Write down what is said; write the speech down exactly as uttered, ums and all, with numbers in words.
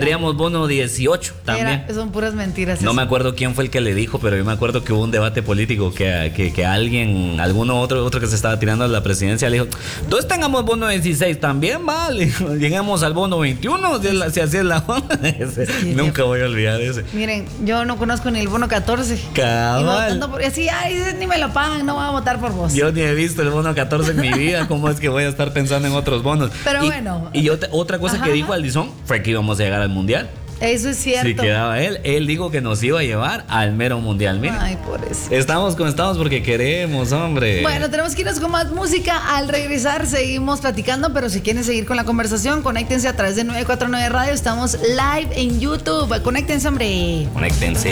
tendríamos bono dieciocho también. Era, son puras mentiras. No eso. me acuerdo quién fue el que le dijo, pero yo me acuerdo que hubo un debate político que, que, que alguien, alguno otro, otro que se estaba tirando a la presidencia le dijo, entonces tengamos bono dieciséis también, vale. Lleguemos al bono veintiuno, si, si así es la onda. Sí, nunca voy a olvidar ese. Miren, yo no conozco ni el bono catorce. Cabal. Y votando por, así, ay, ni me lo pagan, no voy a votar por vos. Yo ni he visto el bono catorce en mi vida, ¿cómo es que voy a estar pensando en otros bonos? Pero y, bueno. Y otra, otra cosa ajá, que dijo Aldizón fue que íbamos a llegar al mundial. Eso es cierto. Si quedaba él, él dijo que nos iba a llevar al mero mundial. Miren, ay, por eso. Estamos como estamos porque queremos, hombre. Bueno, tenemos que irnos con más música. Al regresar seguimos platicando, pero si quieren seguir con la conversación, conéctense a través de nueve cuatro nueve Radio. Estamos live en YouTube. Conéctense, hombre. Conéctense.